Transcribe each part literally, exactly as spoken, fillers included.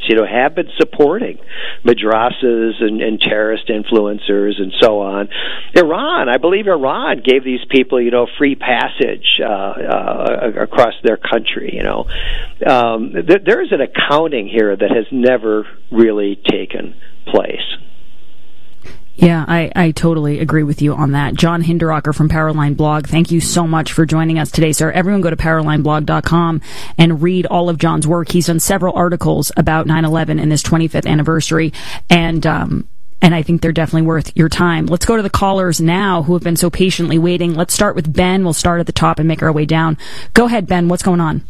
you know, have been supporting madrasas and, and terrorist influencers and so on. Iran, I believe Iran gave these people, you know, free passage uh, uh, across their country, you know. Um, th- there is an accounting here that has never really taken place. Yeah, I, I totally agree with you on that. John Hinderaker from Powerline Blog, thank you so much for joining us today, sir. Everyone go to powerline blog dot com and read all of John's work. He's done several articles about nine eleven and this twenty-fifth anniversary, and um, and I think they're definitely worth your time. Let's go to the callers now who have been so patiently waiting. Let's start with Ben. We'll start at the top and make our way down. Go ahead, Ben. What's going on?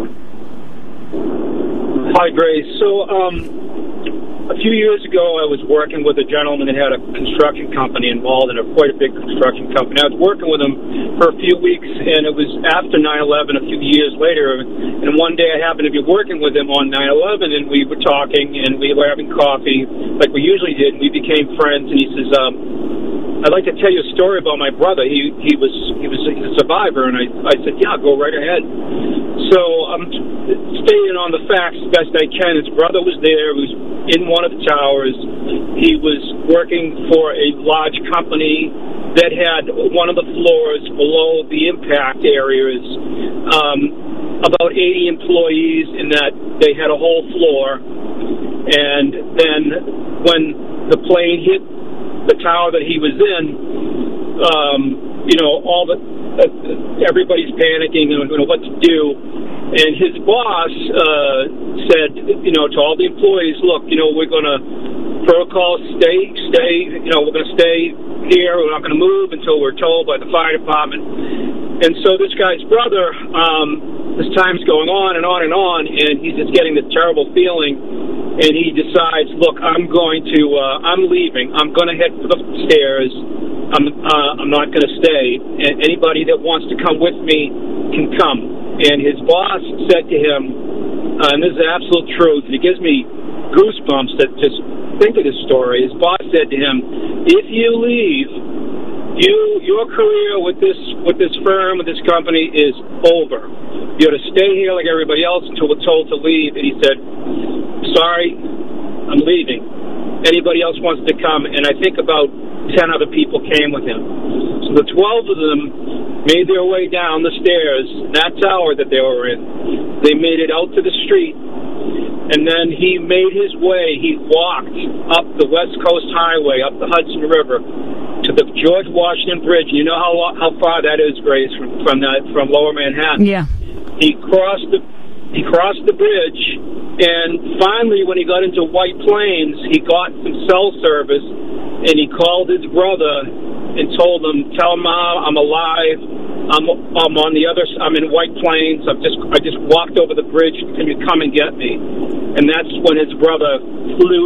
Hi, Grace. So, um... a few years ago, I was working with a gentleman that had a construction company involved in a quite a big construction company. I was working with him for a few weeks, and it was after nine eleven, a few years later. And one day, I happened to be working with him on nine eleven, and we were talking, and we were having coffee like we usually did. And we became friends, and he says, um, "I'd like to tell you a story about my brother. He he was he was a survivor." And I I said, "Yeah, go right ahead." So I'm stating on the facts as best I can. His brother was there. He was in one of the towers. He was working for a large company that had one of the floors below the impact areas, um, about eighty employees in that they had a whole floor. And then when the plane hit the tower that he was in, um, you know, all the uh, everybody's panicking and you know what to do. And his boss uh, said, you know, to all the employees, look, you know, we're going to protocol, stay, stay, you know, we're going to stay here. We're not going to move until we're told by the fire department. And so this guy's brother, um, this time's going on and on and on, and he's just getting this terrible feeling. And he decides, look, I'm going to, uh, I'm leaving. I'm going to head for the stairs. I'm, uh, I'm not going to stay. And anybody that wants to come with me can come. And his boss said to him, uh, and this is the absolute truth, and it gives me goosebumps to just think of this story. His boss said to him, if you leave, you your career with this with this firm, with this company is over. You have to stay here like everybody else until we're told to leave. And he said, sorry, I'm leaving. Anybody else wants to come? And I think about ten other people came with him. So the twelve of them made their way down the stairs, that tower that they were in. They made it out to the street, and then he made his way. He walked up the West Coast Highway, up the Hudson River, to the George Washington Bridge. You know how how far that is, Grace, from from that from Lower Manhattan. Yeah. He crossed the he crossed the bridge, and finally, when he got into White Plains, he got some cell service, and he called his brother and told him, "Tell Mom I'm alive. I'm I'm on the other. I'm in White Plains. I've just I just walked over the bridge. Can you come and get me?" And that's when his brother flew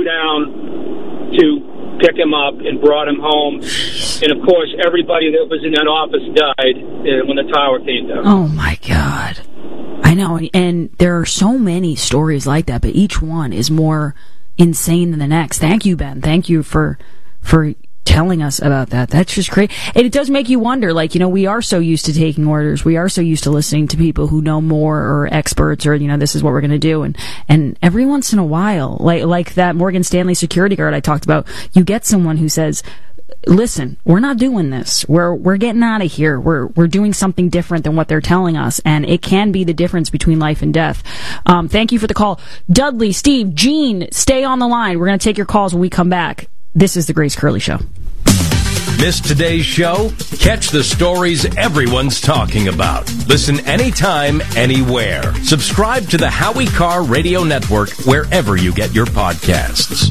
down to pick him up and brought him home. And of course, everybody that was in that office died when the tower came down. Oh my God! I know, and there are so many stories like that, but each one is more insane than the next. Thank you, Ben. Thank you for for. telling us about that. That's just great. And it does make you wonder, like, you know, we are so used to taking orders. We are so used to listening to people who know more or experts or, you know, this is what we're going to do. And, and every once in a while, like, like that Morgan Stanley security guard I talked about, you get someone who says, listen, we're not doing this. We're, we're getting out of here. We're, we're doing something different than what they're telling us. And it can be the difference between life and death. Um, thank you for the call. Dudley, Steve, Gene, stay on the line. We're going to take your calls when we come back. This is the Grace Curley Show. Missed today's show? Catch the stories everyone's talking about. Listen anytime, anywhere. Subscribe to the Howie Carr Radio Network wherever you get your podcasts.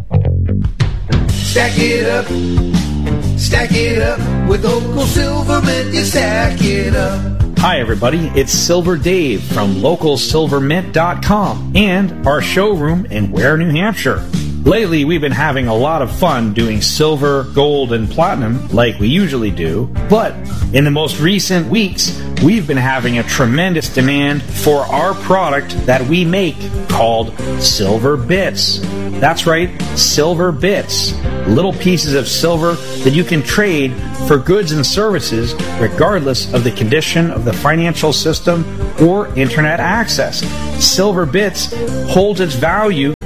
Stack it up. Stack it up. With Local Silvermint, you stack it up. Hi, everybody. It's Silver Dave from local silver mint dot com and our showroom in Ware, New Hampshire. Lately, we've been having a lot of fun doing silver, gold, and platinum like we usually do. But in the most recent weeks, we've been having a tremendous demand for our product that we make called Silver Bits. That's right, Silver Bits. Little pieces of silver that you can trade for goods and services regardless of the condition of the financial system or internet access. Silver Bits holds its value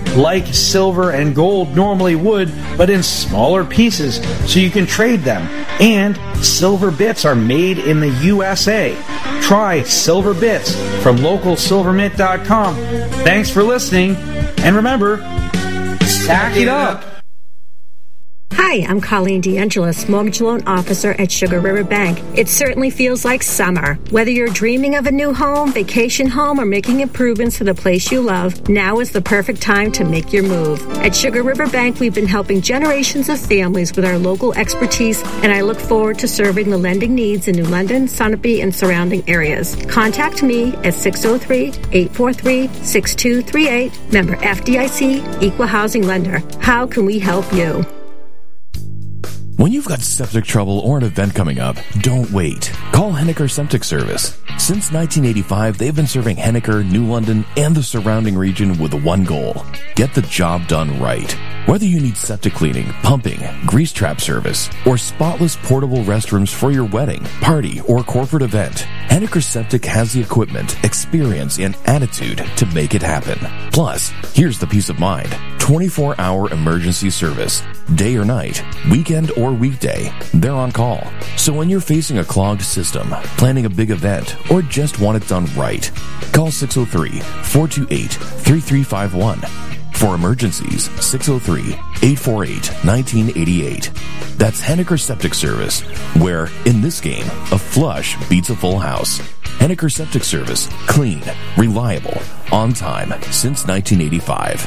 like silver and gold normally would, but in smaller pieces so you can trade them. And silver bits are made in the U S A. Try Silver Bits from local silver mint dot com. Thanks for listening, and remember, stack it up. Hi, I'm Colleen DeAngelis, Mortgage Loan Officer at Sugar River Bank. It certainly feels like summer. Whether you're dreaming of a new home, vacation home, or making improvements to the place you love, now is the perfect time to make your move. At Sugar River Bank, we've been helping generations of families with our local expertise, and I look forward to serving the lending needs in New London, Sunapee, and surrounding areas. Contact me at six oh three, eight four three, six two three eight, member F D I C, Equal Housing Lender. How can we help you? When you've got septic trouble or an event coming up, don't wait. Call Henniker Septic Service. Since nineteen eighty-five, they've been serving Henniker, New London, and the surrounding region with one goal: get the job done right. Whether you need septic cleaning, pumping, grease trap service, or spotless portable restrooms for your wedding, party, or corporate event, Henniker Septic has the equipment, experience, and attitude to make it happen. Plus, here's the peace of mind: twenty-four hour emergency service. Day or night, weekend or weekday, they're on call. So when you're facing a clogged system, planning a big event, or just want it done right, call six oh three, four two eight, three three five one. For emergencies, six oh three, eight four eight, one nine eight eight. That's Henniker Septic Service, where, in this game, a flush beats a full house. Henniker Septic Service, clean, reliable, on time, since nineteen eighty-five.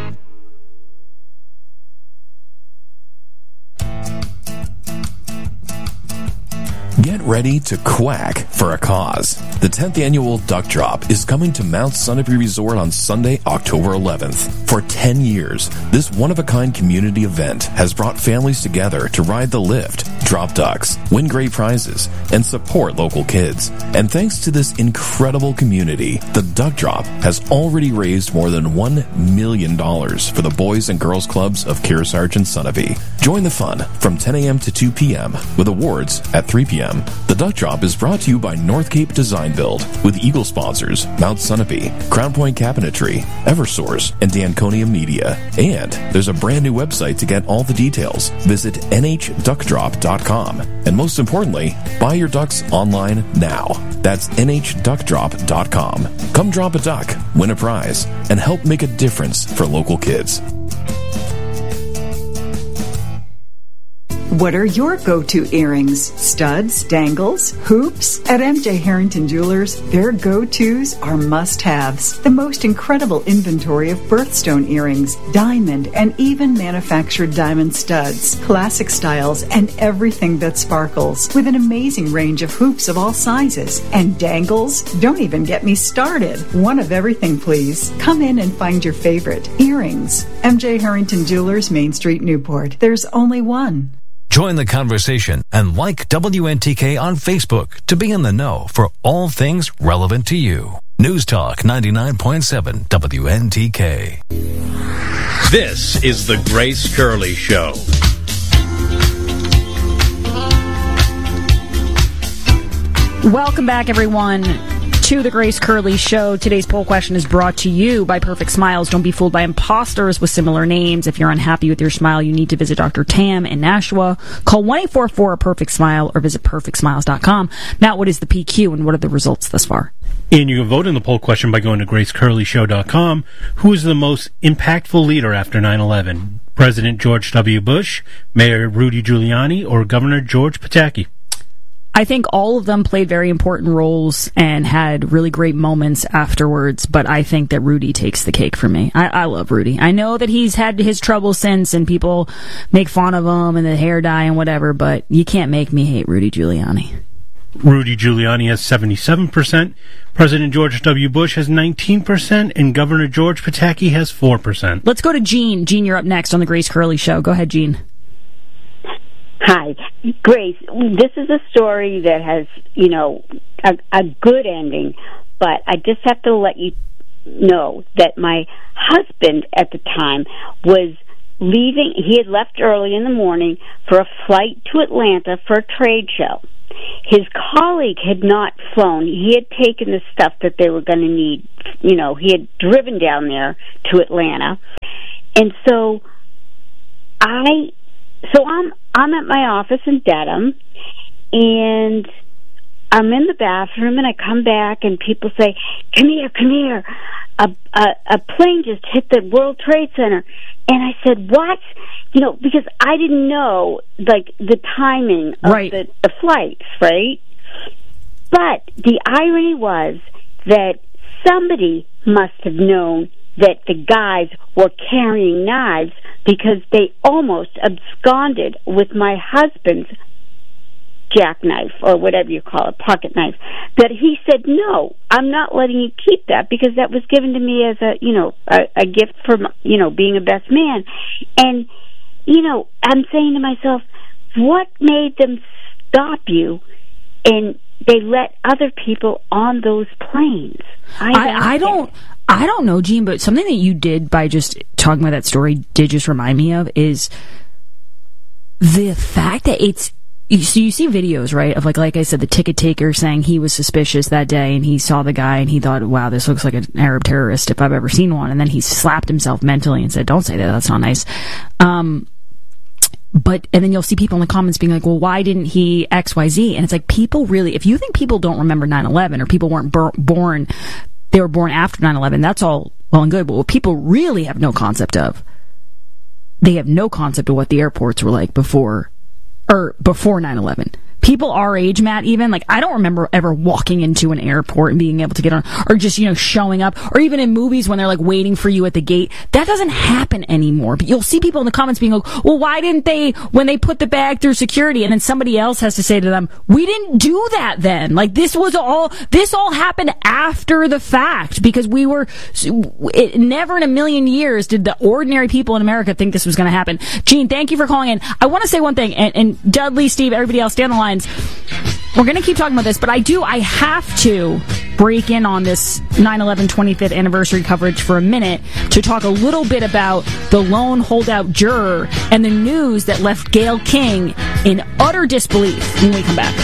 Get ready to quack for a cause. The tenth annual Duck Drop is coming to Mount Sunapee Resort on Sunday, October eleventh. For ten years, this one-of-a-kind community event has brought families together to ride the lift, drop ducks, win great prizes, and support local kids. And thanks to this incredible community, the Duck Drop has already raised more than one million dollars for the Boys and Girls Clubs of Kearsarge and Sunapee. Join the fun from ten a.m. to two p.m. with awards at three p.m. The Duck Drop is brought to you by North Cape Design Build with Eagle sponsors Mount Sunapee, Crown Point Cabinetry, Eversource, and Danconia Media. And there's a brand new website to get all the details. Visit N H duck drop dot com. And most importantly, buy your ducks online now. That's N H duck drop dot com. Come drop a duck, win a prize, and help make a difference for local kids. What are your go-to earrings? Studs, dangles, hoops? At M J Harrington Jewelers, their go-tos are must-haves. The most incredible inventory of birthstone earrings, diamond, and even manufactured diamond studs, classic styles, and everything that sparkles, with an amazing range of hoops of all sizes. And dangles? Don't even get me started. One of everything, please. Come in and find your favorite. Earrings. M J Harrington Jewelers, Main Street, Newport. There's only one. Join the conversation and like W N T K on Facebook to be in the know for all things relevant to you. News Talk ninety-nine point seven W N T K. This is the Grace Curley Show. Welcome back, everyone, to the Grace Curley Show. Today's poll question is brought to you by Perfect Smiles. Don't be fooled by imposters with similar names. If you're unhappy with your smile, you need to visit Doctor Tam in Nashua. Call one eight four four perfect smile or visit perfect smiles dot com. Now, what is the P Q and what are the results thus far? And you can vote in the poll question by going to grace curley show dot com. Who is the most impactful leader after nine eleven? President George W. Bush, Mayor Rudy Giuliani, or Governor George Pataki? I think all of them played very important roles and had really great moments afterwards, but I think that Rudy takes the cake for me. I, I love Rudy. I know that he's had his trouble since, and people make fun of him and the hair dye and whatever, but you can't make me hate Rudy Giuliani. Rudy Giuliani has seventy-seven percent, President George W. Bush has nineteen percent, and Governor George Pataki has four percent. Let's go to Jean. Jean, you're up next on the Grace Curley Show. Go ahead, Jean. Hi, Grace. This is a story that has, you know, a, a good ending, but I just have to let you know that my husband at the time was leaving. He had left early in the morning for a flight to Atlanta for a trade show. His colleague had not flown. He had taken the stuff that they were going to need. You know, he had driven down there to Atlanta, And so I, so I'm I'm at my office in Dedham, and I'm in the bathroom, and I come back, and people say, "Come here, come here! A a, a plane just hit the World Trade Center." And I said, "What?" You know, because I didn't know like the timing of right. the, the flights, right? But the irony was that somebody must have known that the guys were carrying knives, because they almost absconded with my husband's jackknife, or whatever you call it, pocket knife. But he said, "No, I'm not letting you keep that, because that was given to me as a, you know, a, a gift for, you know, being a best man." And, you know, I'm saying to myself, what made them stop you and they let other people on those planes? I, I, I don't... I don't know, Gene, but something that you did by just talking about that story did just remind me of is the fact that it's, so you see videos, right, of like, like I said, the ticket taker saying he was suspicious that day and he saw the guy and he thought, wow, this looks like an Arab terrorist if I've ever seen one. And then he slapped himself mentally and said, don't say that, that's not nice. Um, But, and then you'll see people in the comments being like, well, why didn't he X, Y, Z? And it's like, people really, if you think people don't remember nine eleven or people weren't bur- born, they were born after nine eleven, that's all well and good. But what people really have no concept of, they have no concept of what the airports were like before, or before nine eleven. People our age, Matt, even, like, I don't remember ever walking into an airport and being able to get on, or just, you know, showing up, or even in movies when they're, like, waiting for you at the gate. That doesn't happen anymore. But you'll see people in the comments being like, well, why didn't they, when they put the bag through security, and then somebody else has to say to them, we didn't do that then. Like, this was all, this all happened after the fact, because we were, it, never in a million years did the ordinary people in America think this was going to happen. Gene, thank you for calling in. I want to say one thing, and, and Dudley, Steve, everybody else, stay on the line. We're going to keep talking about this, but I do, I have to break in on this nine eleven twenty-fifth anniversary coverage for a minute to talk a little bit about the lone holdout juror and the news that left Gayle King in utter disbelief when we come back.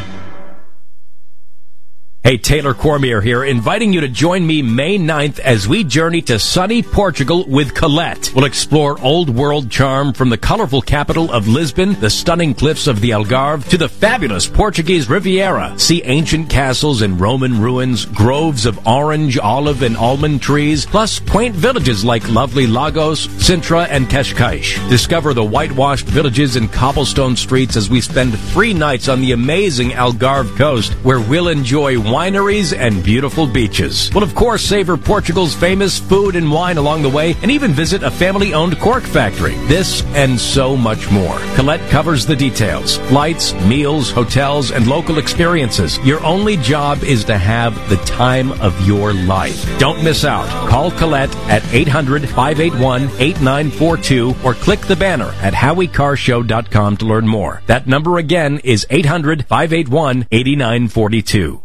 Hey, Taylor Cormier here, inviting you to join me May ninth as we journey to sunny Portugal with Colette. We'll explore old world charm from the colorful capital of Lisbon, the stunning cliffs of the Algarve, to the fabulous Portuguese Riviera. See ancient castles and Roman ruins, groves of orange, olive, and almond trees, plus quaint villages like lovely Lagos, Sintra, and Cascais. Discover the whitewashed villages and cobblestone streets as we spend three nights on the amazing Algarve coast, where we'll enjoy wineries and beautiful beaches. We'll, of course, savor Portugal's famous food and wine along the way, and even visit a family-owned cork factory. This and so much more. Colette covers the details. Flights, meals, hotels, and local experiences. Your only job is to have the time of your life. Don't miss out. Call Colette at eight hundred, five eight one, eight nine four two or click the banner at howie car show dot com to learn more. That number again is eight hundred, five eight one, eight nine four two.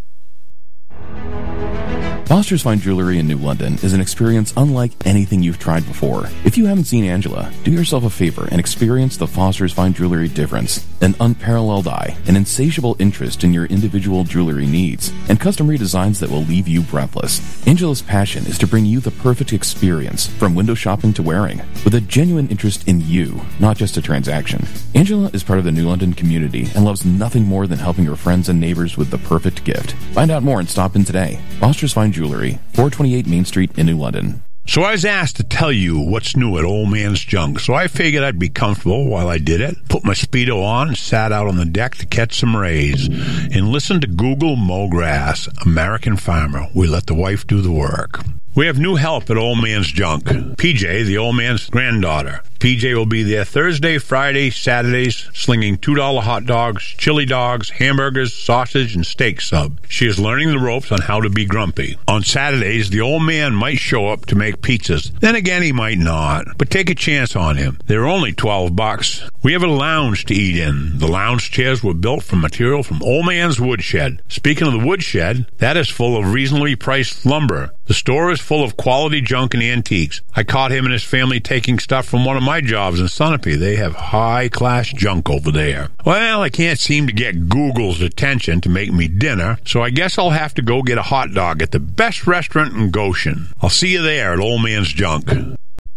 Foster's Fine Jewelry in New London is an experience unlike anything you've tried before. If you haven't seen Angela, do yourself a favor and experience the Foster's Fine Jewelry difference. An unparalleled eye, an insatiable interest in your individual jewelry needs, and custom redesigns that will leave you breathless. Angela's passion is to bring you the perfect experience, from window shopping to wearing, with a genuine interest in you, not just a transaction. Angela is part of the New London community and loves nothing more than helping her friends and neighbors with the perfect gift. Find out more and stop in today. Foster's Fine Jewelry, four twenty-eight Main Street in New London. So I was asked to tell you what's new at Old Man's Junk, so I figured I'd be comfortable while I did it. Put my Speedo on and sat out on the deck to catch some rays and listen to Google Mow Grass, American Farmer. We let the wife do the work. We have new help at Old Man's Junk. P J, the old man's granddaughter. P J will be there Thursday, Friday, Saturdays, slinging two dollar hot dogs, chili dogs, hamburgers, sausage, and steak sub. She is learning the ropes on how to be grumpy. On Saturdays, the old man might show up to make pizzas. Then again, he might not. But take a chance on him. They're only twelve bucks. We have a lounge to eat in. The lounge chairs were built from material from Old Man's Woodshed. Speaking of the woodshed, that is full of reasonably priced lumber. The store is full of quality junk and antiques. I caught him and his family taking stuff from one of my jobs in Sunapee. They have high-class junk over there. Well, I can't seem to get Google's attention to make me dinner, so I guess I'll have to go get a hot dog at the best restaurant in Goshen. I'll see you there at Old Man's Junk.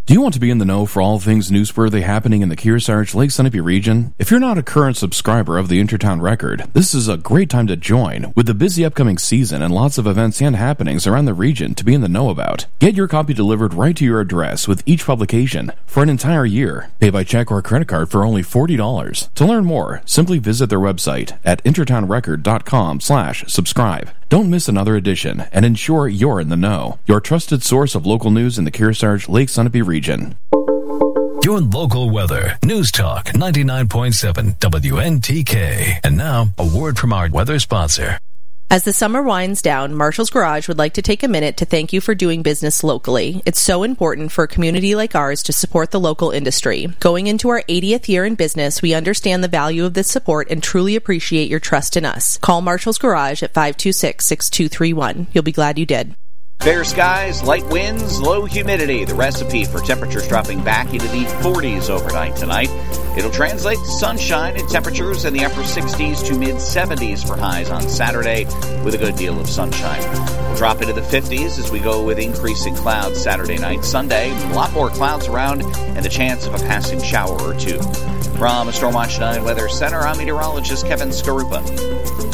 Do you want to be in the know for all things newsworthy happening in the Kearsarge, Lake Sunapee region? If you're not a current subscriber of the Intertown Record, this is a great time to join with the busy upcoming season and lots of events and happenings around the region to be in the know about. Get your copy delivered right to your address with each publication for an entire year. Pay by check or credit card for only forty dollars. To learn more, simply visit their website at intertownrecord.com slash subscribe. Don't miss another edition and ensure you're in the know. Your trusted source of local news in the Kearsarge, Lake Sunapee region. Region. Your local weather. News Talk ninety-nine point seven W N T K. And now, a word from our weather sponsor. As the summer winds down, Marshall's Garage would like to take a minute to thank you for doing business locally. It's so important for a community like ours to support the local industry. Going into our eightieth year in business, we understand the value of this support and truly appreciate your trust in us. Call Marshall's Garage at five two six, six two three one. You'll be glad you did. Fair skies, light winds, low humidity. The recipe for temperatures dropping back into the forties overnight tonight. It'll translate to sunshine and temperatures in the upper sixties to mid-seventies for highs on Saturday with a good deal of sunshine. We'll drop into the fifties as we go with increasing clouds Saturday night. Sunday, a lot more clouds around and the chance of a passing shower or two. From Stormwatch nine Weather Center, I'm meteorologist Kevin Skarupa.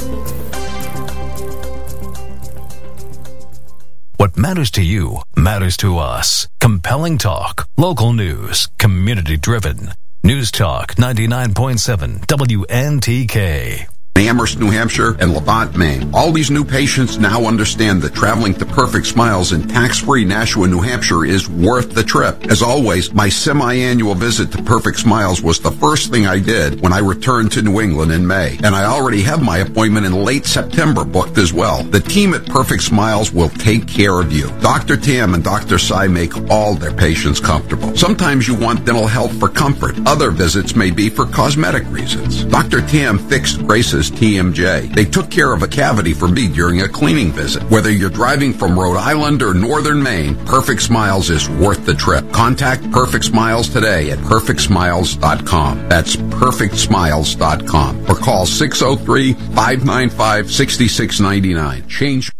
What matters to you matters to us. Compelling talk, local news, community-driven. News Talk ninety-nine point seven W N T K. Amherst, New Hampshire, and Levant, Maine. All these new patients now understand that traveling to Perfect Smiles in tax-free Nashua, New Hampshire is worth the trip. As always, my semi-annual visit to Perfect Smiles was the first thing I did when I returned to New England in May. And I already have my appointment in late September booked as well. The team at Perfect Smiles will take care of you. Doctor Tam and Doctor Sai make all their patients comfortable. Sometimes you want dental health for comfort. Other visits may be for cosmetic reasons. Doctor Tam fixed Grace's T M J. They took care of a cavity for me during a cleaning visit. Whether you're driving from Rhode Island or northern Maine, Perfect Smiles is worth the trip. Contact Perfect Smiles today at perfect smiles dot com. That's perfect smiles dot com. Or call six oh three, five nine five, six six nine nine. Change.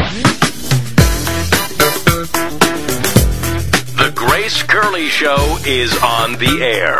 The Grace Curley Show is on the air.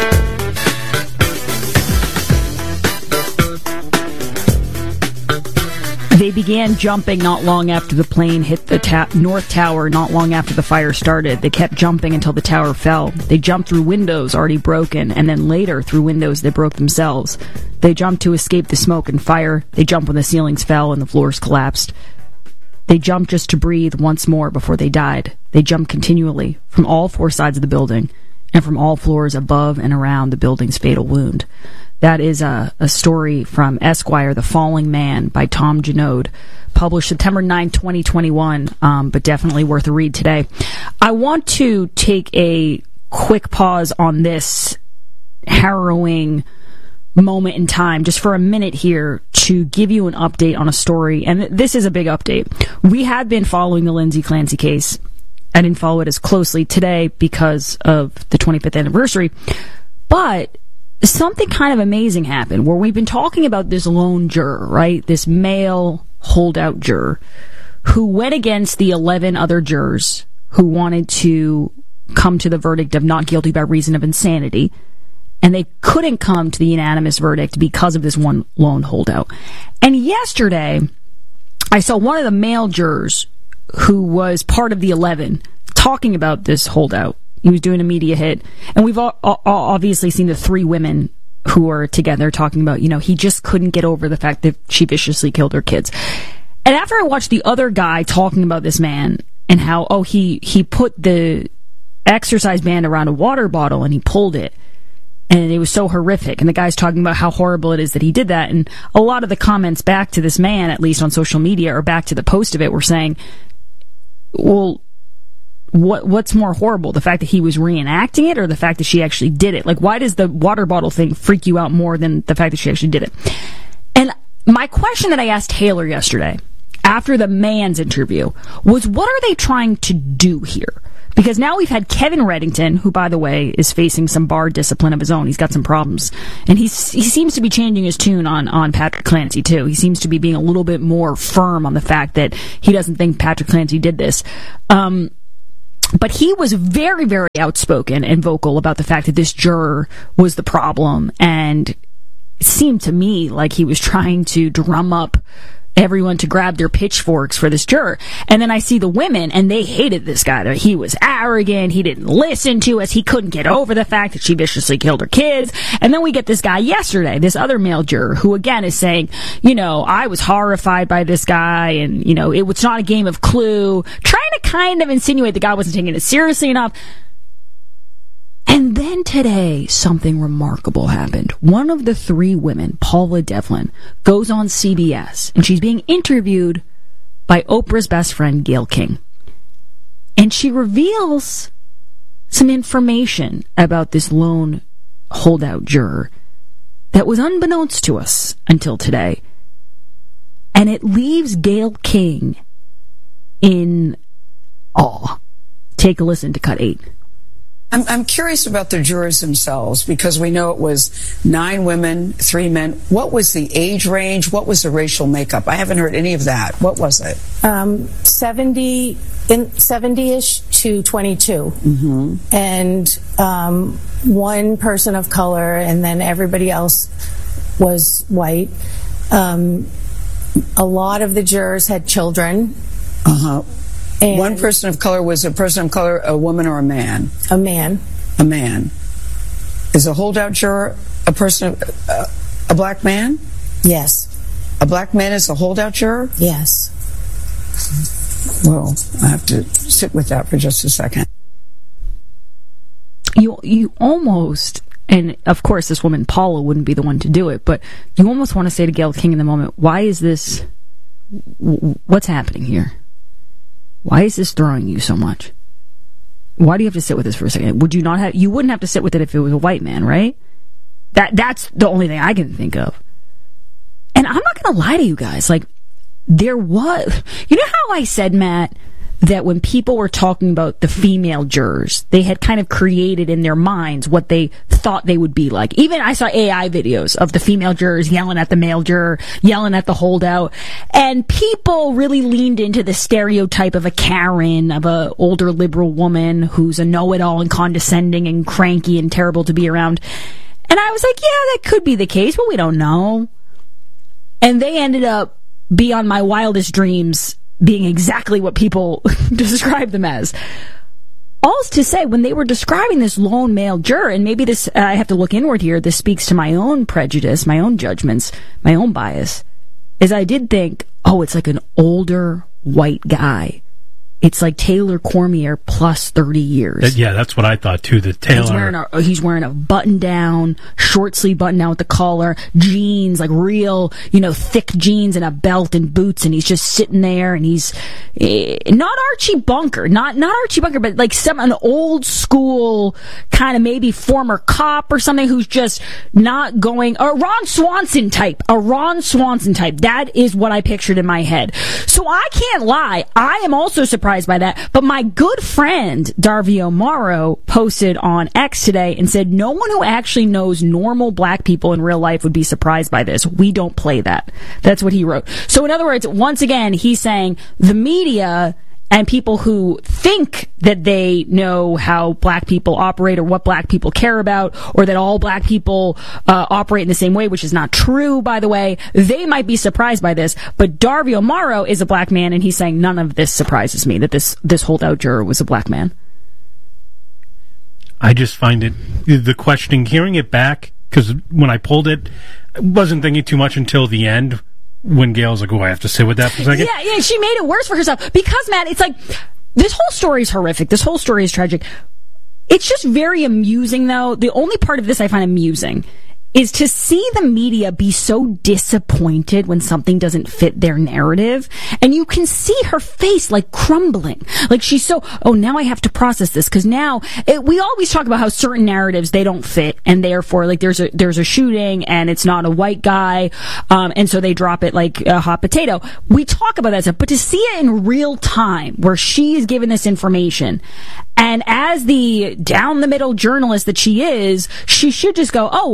They began jumping not long after the plane hit the ta- North Tower, not long after the fire started. They kept jumping until the tower fell. They jumped through windows already broken, and then later through windows that broke themselves. They jumped to escape the smoke and fire. They jumped when the ceilings fell and the floors collapsed. They jumped just to breathe once more before they died. They jumped continually from all four sides of the building and from all floors above and around the building's fatal wound. That is a, a story from Esquire, The Falling Man by Tom Janode, published September ninth, twenty twenty-one, um, but definitely worth a read today. I want to take a quick pause on this harrowing moment in time, just for a minute here, to give you an update on a story, and this is a big update. We had been following the Lindsay Clancy case. I didn't follow it as closely today because of the twenty-fifth anniversary, but something kind of amazing happened where we've been talking about this lone juror, right? This male holdout juror who went against the eleven other jurors who wanted to come to the verdict of not guilty by reason of insanity, and they couldn't come to the unanimous verdict because of this one lone holdout. And yesterday, I saw one of the male jurors who was part of the eleven talking about this holdout. He was doing a media hit, and we've all, all, obviously seen the three women who are together talking about, you know, he just couldn't get over the fact that she viciously killed her kids. And after I watched the other guy talking about this man and how, oh, he, he put the exercise band around a water bottle and he pulled it, and it was so horrific, and the guy's talking about how horrible it is that he did that, and a lot of the comments back to this man, at least on social media, or back to the post of it, were saying, well, What what's more horrible, the fact that he was reenacting it or the fact that she actually did it? Like, why does the water bottle thing freak you out more than the fact that she actually did it? And my question that I asked Taylor yesterday, after the man's interview, was what are they trying to do here? Because now we've had Kevin Reddington, who, by the way, is facing some bar discipline of his own. He's got some problems. And he's, he seems to be changing his tune on, on Patrick Clancy, too. He seems to be being a little bit more firm on the fact that he doesn't think Patrick Clancy did this. Um... but he was very, very outspoken and vocal about the fact that this juror was the problem, and it seemed to me like he was trying to drum up everyone to grab their pitchforks for this juror. And then I see the women, and they hated this guy. He was arrogant. He didn't listen to us. He couldn't get over the fact that she viciously killed her kids. And then we get this guy yesterday, this other male juror, who again is saying, you know, I was horrified by this guy, and, you know, it was not a game of Clue, trying to kind of insinuate the guy wasn't taking it seriously enough. And then today, something remarkable happened. One of the three women, Paula Devlin, goes on C B S, and she's being interviewed by Oprah's best friend, Gayle King. And she reveals some information about this lone holdout juror that was unbeknownst to us until today. And it leaves Gayle King in awe. Take a listen to cut eight. I'm, I'm curious about the jurors themselves, because we know it was nine women, three men. What was the age range? What was the racial makeup? I haven't heard any of that. What was it? Um, seventy, in seventy-ish to twenty-two. Mm-hmm. And um, one person of color, and then everybody else was white. Um, a lot of the jurors had children. Uh-huh. And one person of color was a person of color, a woman or a man? A man. A man. Is a holdout juror a person, of, uh, a black man? Yes. A black man is a holdout juror? Yes. Well, I have to sit with that for just a second. You, you almost, and of course this woman, Paula, wouldn't be the one to do it, but you almost want to say to Gayle King in the moment, why is this, what's happening here? Why is this throwing you so much? Why do you have to sit with this for a second? Would you not have, you wouldn't have to sit with it if it was a white man, right? That, that's the only thing I can think of. And I'm not going to lie to you guys. Like, there was, you know how I said, Matt, that when people were talking about the female jurors, they had kind of created in their minds what they thought they would be like. Even I saw A I videos of the female jurors yelling at the male juror, yelling at the holdout, and people really leaned into the stereotype of a Karen, of a older liberal woman who's a know-it-all and condescending and cranky and terrible to be around. And I was like, yeah, that could be the case, but we don't know. And they ended up, beyond my wildest dreams, being exactly what people describe them as. All's to say, when they were describing this lone male juror, and maybe this, uh, I have to look inward here, this speaks to my own prejudice, my own judgments, my own bias, is I did think, oh, it's like an older white guy. It's like Taylor Cormier plus thirty years. Yeah, that's what I thought too. The Taylor. He's wearing a, he's wearing a button down, short sleeve button down with the collar, jeans, like real, you know, thick jeans and a belt and boots, and he's just sitting there, and he's eh, not Archie Bunker, not not Archie Bunker, but like some an old school kind of maybe former cop or something who's just not going, a Ron Swanson type, a Ron Swanson type. That is what I pictured in my head. So I can't lie, I am also surprised by that. But my good friend Darvio Morrow posted on X today and said no one who actually knows normal black people in real life would be surprised by this. We don't play that. That's what he wrote. So in other words, once again, he's saying the media and people who think that they know how black people operate or what black people care about, or that all black people uh, operate in the same way, which is not true, by the way, they might be surprised by this. But Darvio Morrow is a black man, and he's saying none of this surprises me, that this, this holdout juror was a black man. I just find it, the questioning, hearing it back, because when I pulled it, I wasn't thinking too much until the end, when Gail's like, oh, I have to sit with that for a second. Yeah, yeah, she made it worse for herself. Because, Matt, it's like, this whole story is horrific. This whole story is tragic. It's just very amusing, though. The only part of this I find amusing is to see the media be so disappointed when something doesn't fit their narrative. And you can see her face like crumbling. Like she's so, oh, now I have to process this. Cause now it, we always talk about how certain narratives, they don't fit. And therefore, like there's a, there's a shooting and it's not a white guy. Um, and so they drop it like a hot potato. We talk about that stuff, but to see it in real time where she is given this information, and as the down the middle journalist that she is, she should just go, oh, okay,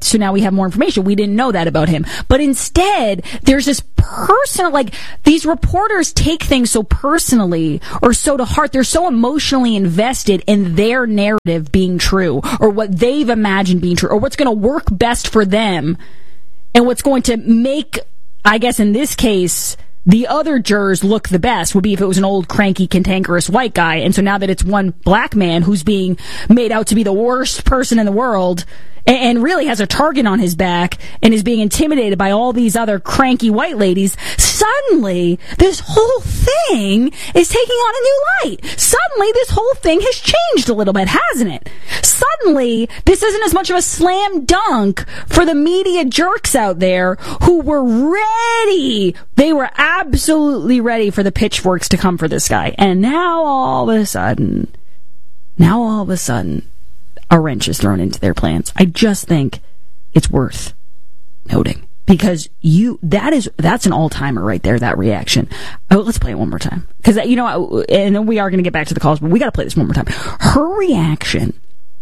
so now we have more information. We didn't know that about him. But instead, there's this personal, like, these reporters take things so personally or so to heart. They're so emotionally invested in their narrative being true, or what they've imagined being true, or what's going to work best for them, and what's going to make, I guess in this case, the other jurors look the best would be if it was an old, cranky, cantankerous white guy. And so now that it's one black man who's being made out to be the worst person in the world, and really has a target on his back and is being intimidated by all these other cranky white ladies, suddenly this whole thing is taking on a new light. Suddenly this whole thing has changed a little bit, hasn't it? Suddenly this isn't as much of a slam dunk for the media jerks out there who were ready. They were absolutely ready for the pitchforks to come for this guy. And now all of a sudden, now all of a sudden, a wrench is thrown into their plans. I just think it's worth noting, because you that is that's an all-timer right there, that reaction. Oh, let's play it one more time, because you know, and then we are going to get back to the calls, but we got to play this one more time. Her reaction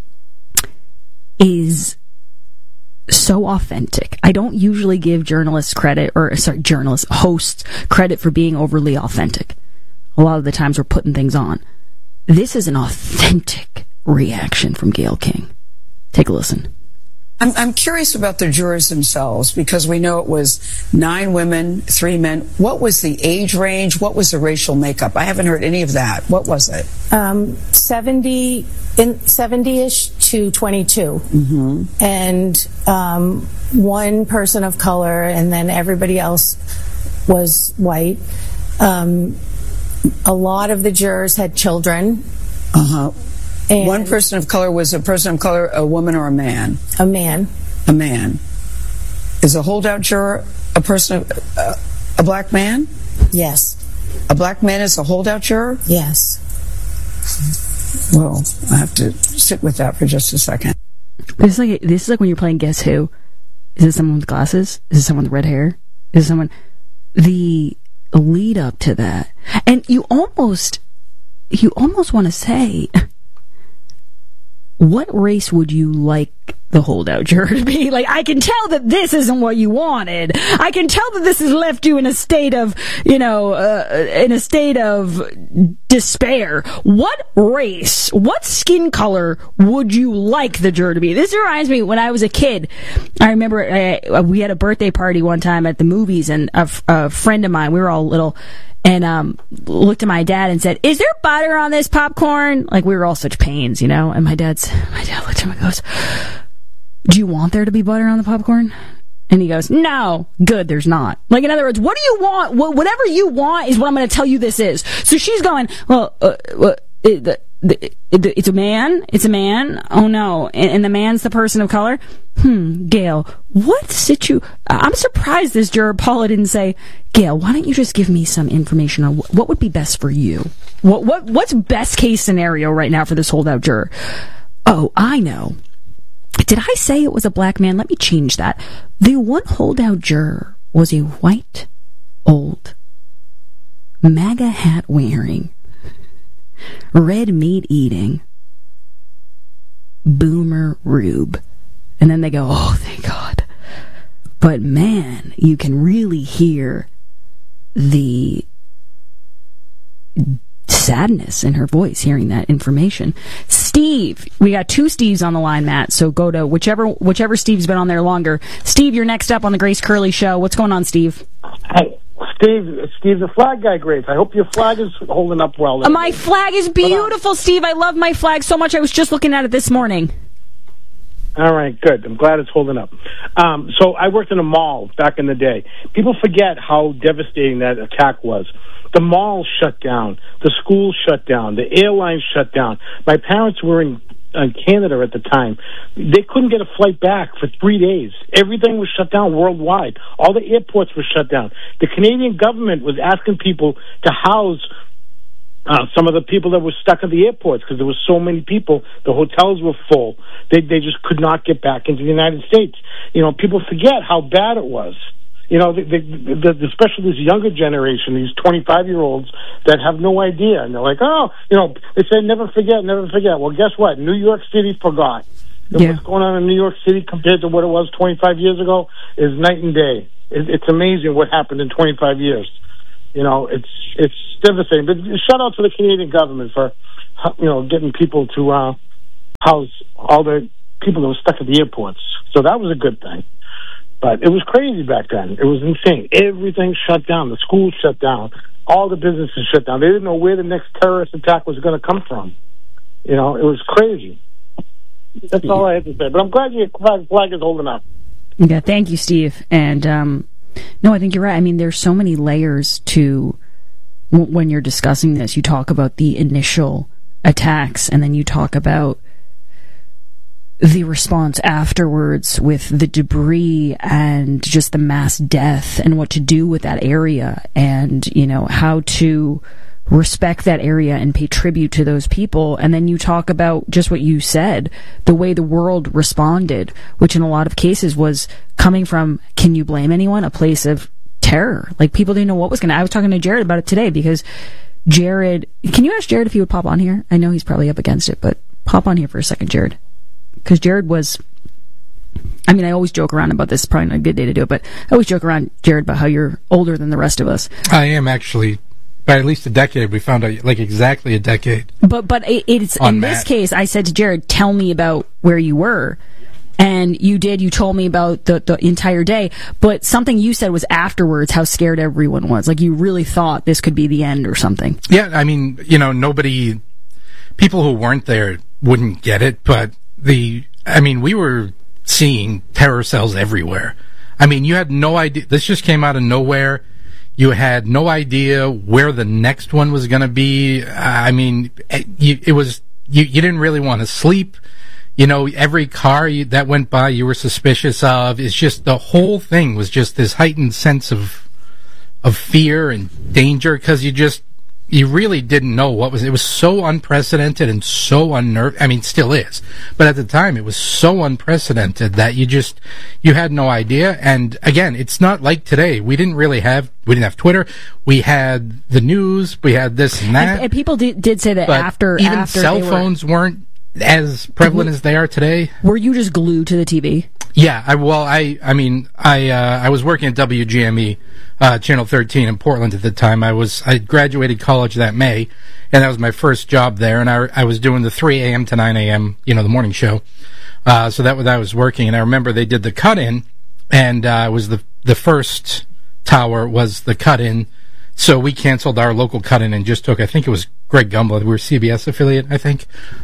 is so authentic. I don't usually give journalists credit, or sorry, journalists, hosts credit for being overly authentic. A lot of the times we're putting things on. This is an authentic reaction from Gayle King. Take a listen. I'm, I'm curious about the jurors themselves, because we know it was nine women, three men. What was the age range? What was the racial makeup? I haven't heard any of that. What was it? Um, seventy in seventy-ish to twenty-two, mm-hmm. and um, one person of color, and then everybody else was white. Um, a lot of the jurors had children. Uh huh. And one person of color was a person of color, a woman or a man? A man. A man. Is a holdout juror a person of, uh, a black man? Yes. A black man is a holdout juror? Yes. Well, I have to sit with that for just a second. This is like this is like when you're playing Guess Who. Is it someone with glasses? Is it someone with red hair? Is it someone? The lead up to that, and you almost, you almost want to say, what race would you like the holdout juror to be? Like, I can tell that this isn't what you wanted. I can tell that this has left you in a state of, you know, uh, in a state of despair. What race, what skin color would you like the juror to be? This reminds me, when I was a kid, I remember uh, we had a birthday party one time at the movies, and a, a friend of mine, we were all little, and um, looked at my dad and said, "Is there butter on this popcorn?" Like, we were all such pains, you know? And my dad's, my dad looked at me and goes, "Do you want there to be butter on the popcorn?" And he goes, "No." "Good, there's not." Like, in other words, what do you want? Wh- whatever you want is what I'm going to tell you this is. So she's going, well, uh, uh, it, the, the, the, it's a man? It's a man? Oh, no. And, and the man's the person of color? Hmm, Gayle, what situ... I'm surprised this juror, Paula, didn't say, "Gayle, why don't you just give me some information on wh- what would be best for you? What what What's best case scenario right now for this holdout juror?" Oh, I know. Did I say it was a black man? Let me change that. The one holdout juror was a white, old, MAGA hat wearing, red meat eating, boomer rube. And then they go, "Oh, thank God." But man, you can really hear the sadness in her voice hearing that information. Steve, we got two Steves on the line, Matt, so go to whichever whichever Steve's been on there longer. Steve, you're next up on the Grace Curley Show. What's going on, Steve? Hey, Steve, Steve, the flag guy, Grace. I hope your flag is holding up well. Uh, my flag is beautiful, Steve. I love my flag so much. I was just looking at it this morning. All right, good. I'm glad it's holding up. Um, so I worked in a mall back in the day. People forget how devastating that attack was. The mall shut down. The school shut down. The airlines shut down. My parents were in, in Canada at the time. They couldn't get a flight back for three days. Everything was shut down worldwide. All the airports were shut down. The Canadian government was asking people to house Uh, some of the people that were stuck at the airports because there were so many people. The hotels were full. They they just could not get back into the United States. You know, people forget how bad it was. You know, the, the, the, especially this younger generation, these twenty-five-year-olds that have no idea. And they're like, oh, you know, they say never forget, never forget. Well, guess what? New York City forgot. And Yeah. what's going on in New York City compared to what it was twenty-five years ago is night and day. It, it's amazing what happened in twenty-five years. You know, it's it's devastating. But shout out to the Canadian government for, you know, getting people to uh, house all the people that were stuck at the airports. So that was a good thing. But it was crazy back then. It was insane. Everything shut down. The schools shut down. All the businesses shut down. They didn't know where the next terrorist attack was going to come from. You know, it was crazy. That's all I had to say. But I'm glad your flag is holding up. Yeah, thank you, Steve. And um, no, I think you're right. I mean, there's so many layers to w- when you're discussing this. You talk about the initial attacks, and then you talk about the response afterwards with the debris and just the mass death and what to do with that area, and, you know, how to respect that area and pay tribute to those people. And then you talk about just what you said, the way the world responded, which in a lot of cases was coming from, can you blame anyone? A place of terror. Like, people didn't know what was going to... I was talking to Jared about it today, because Jared... Can you ask Jared if he would pop on here? I know he's probably up against it, but pop on here for a second, Jared. Because Jared was... I mean, I always joke around about this. It's probably not a good day to do it, but I always joke around, Jared, about how you're older than the rest of us. I am, actually. By at least a decade. We found out, like, exactly a decade. But but it, it's in this case, I said to Jared, tell me about where you were. And you did. You told me about the, the entire day. But something you said was afterwards how scared everyone was. Like, you really thought this could be the end or something. Yeah, I mean, you know, nobody... People who weren't there wouldn't get it, but the... I mean, we were seeing terror cells everywhere. I mean, you had no idea... This just came out of nowhere. You had no idea where the next one was going to be. I mean, it, it was you, you didn't really want to sleep. You know, every car you, that went by you were suspicious of. It's just the whole thing was just this heightened sense of of fear and danger, because you just you really didn't know what was. It was so unprecedented and so unnerving. I mean, still is, but at the time it was so unprecedented that you just you had no idea. And again, it's not like today. We didn't really have we didn't have Twitter. We had the news. We had this and that. And, and people did, did say that but after even after cell they phones were, weren't as prevalent as they are today. Were you just glued to the T V? Yeah, I well, I I mean, I uh, I was working at W G M E, uh, Channel thirteen in Portland at the time. I was I graduated college that May, and that was my first job there. And I I was doing the three a.m. to nine a.m. you know, the morning show. Uh, so that was I was working, and I remember they did the cut in, and uh, it was the the first tower was the cut in. So we canceled our local cut in and just took, I think it was Greg Gumbel. We were C B S affiliate, I think.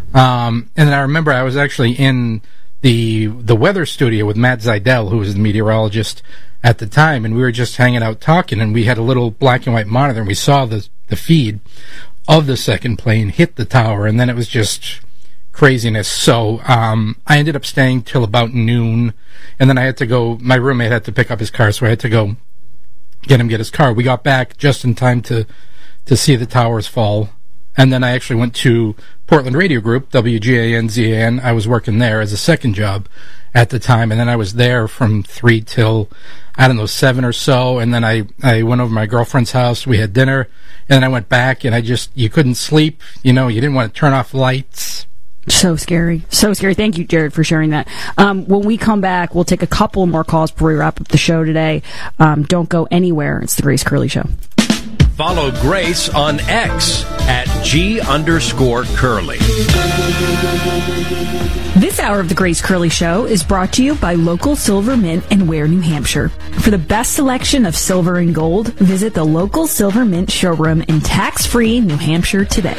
Um, and then I remember I was actually in the the weather studio with Matt Zidell, who was the meteorologist at the time, and we were just hanging out talking, and we had a little black and white monitor, and we saw the the feed of the second plane hit the tower, and then it was just craziness. So um, I ended up staying till about noon, and then I had to go, my roommate had to pick up his car, so I had to go get him get his car. We got back just in time to to see the towers fall. And then I actually went to Portland Radio Group, W G A N Z A N. I was working there as a second job at the time, and then I was there from three till, I don't know, seven or so, and then I, I went over to my girlfriend's house, we had dinner, and then I went back, and I just, you couldn't sleep, you know, you didn't want to turn off lights. So scary. So scary. Thank you, Jared, for sharing that. Um, when we come back, we'll take a couple more calls before we wrap up the show today. Um, don't go anywhere. It's the Grace Curley Show. Follow Grace on X at G underscore Curly. This hour of the Grace Curley Show is brought to you by Local Silver Mint in Ware, New Hampshire. For the best selection of silver and gold, visit the Local Silver Mint showroom in tax-free New Hampshire today.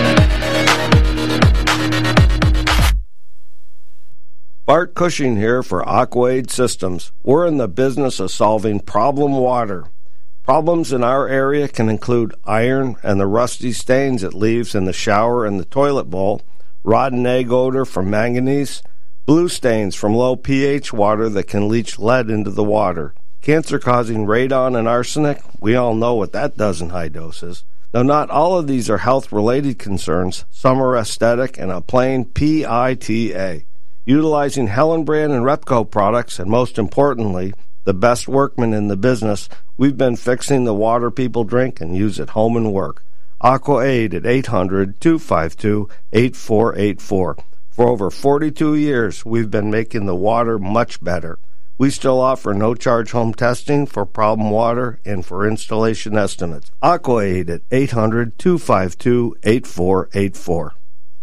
Bart Cushing here for Aquaid Systems. We're in the business of solving problem water. Problems in our area can include iron and the rusty stains it leaves in the shower and the toilet bowl, rotten egg odor from manganese, blue stains from low pH water that can leach lead into the water, cancer-causing radon and arsenic. We all know what that does in high doses. Though not all of these are health-related concerns, some are aesthetic and a plain P I T A. Utilizing Hellenbrand and Repco products, and most importantly, the best workmen in the business, we've been fixing the water people drink and use at home and work. AquaAid at eight hundred, two five two, eight four eight four. For over forty-two years, we've been making the water much better. We still offer no-charge home testing for problem water and for installation estimates. AquaAid at eight hundred, two five two, eight four eight four.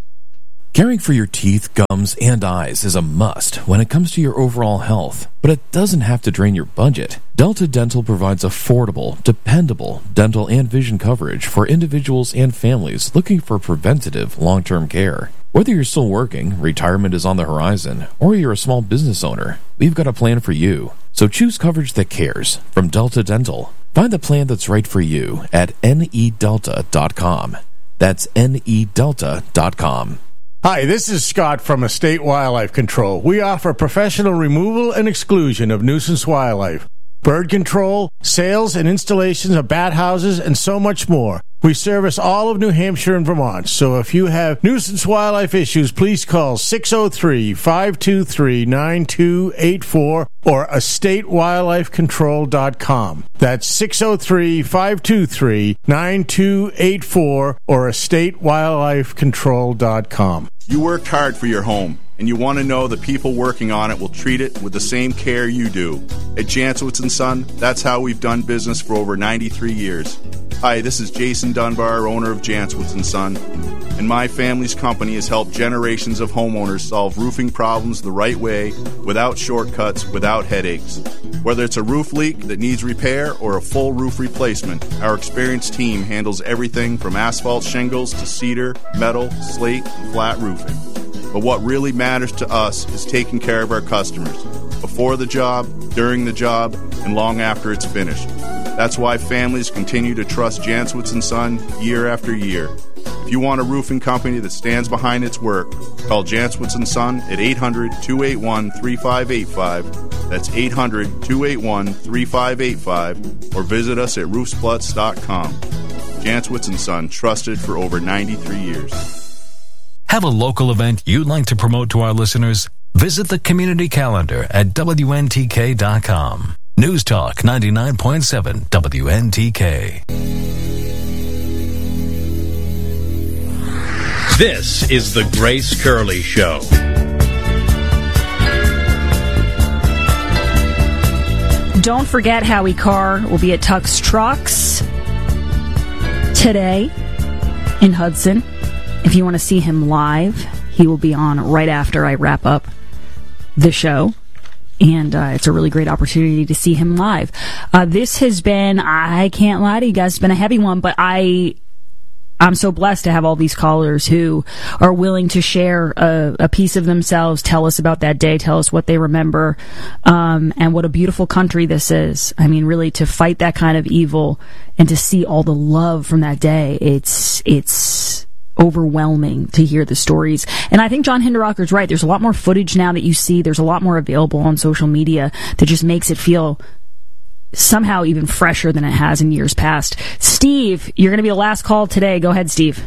Caring for your teeth, gums, and eyes is a must when it comes to your overall health, but it doesn't have to drain your budget. Delta Dental provides affordable, dependable dental and vision coverage for individuals and families looking for preventative long-term care. Whether you're still working, retirement is on the horizon, or you're a small business owner, we've got a plan for you. So choose coverage that cares from Delta Dental. Find the plan that's right for you at N E delta dot com. That's N E delta dot com. Hi, this is Scott from Estate Wildlife Control. We offer professional removal and exclusion of nuisance wildlife, bird control, sales and installations of bat houses, and so much more. We service all of New Hampshire and Vermont, so if you have nuisance wildlife issues, please call six oh three, five two three, nine two eight four or estate wildlife control dot com. That's six oh three, five two three, nine two eight four or estate wildlife control dot com. You worked hard for your home, and you want to know the people working on it will treat it with the same care you do. At Jantzowitz and Son, that's how we've done business for over ninety-three years. Hi, this is Jason Dunbar, owner of Jantzowitz and Son, and my family's company has helped generations of homeowners solve roofing problems the right way, without shortcuts, without headaches. Whether it's a roof leak that needs repair or a full roof replacement, our experienced team handles everything from asphalt shingles to cedar, metal, slate, and flat roofing. But what really matters to us is taking care of our customers, before the job, during the job, and long after it's finished. That's why families continue to trust Jantzowitz and Son year after year. If you want a roofing company that stands behind its work, call Jantzowitz and Son at eight hundred, two eight one, three five eight five. That's eight hundred, two eight one, three five eight five, or visit us at roofsplutz dot com. Jantzowitz and Son, trusted for over ninety-three years. Have a local event you'd like to promote to our listeners? Visit the community calendar at W N T K dot com. News Talk ninety-nine point seven W N T K. This is the Grace Curley Show. Don't forget Howie Carr will be at Tuck's Trucks today in Hudson. If you want to see him live, he will be on right after I wrap up the show. And uh, it's a really great opportunity to see him live. Uh, this has been, I can't lie to you guys, it's been a heavy one, but I, I'm so blessed to have all these callers who are willing to share a, a piece of themselves, tell us about that day, tell us what they remember, um, and what a beautiful country this is. I mean, really, to fight that kind of evil and to see all the love from that day, it's, it's, overwhelming to hear the stories. And I think John Hinderacker's right. There's a lot more footage now that you see. There's a lot more available on social media that just makes it feel somehow even fresher than it has in years past. Steve, you're going to be the last call today. Go ahead, Steve.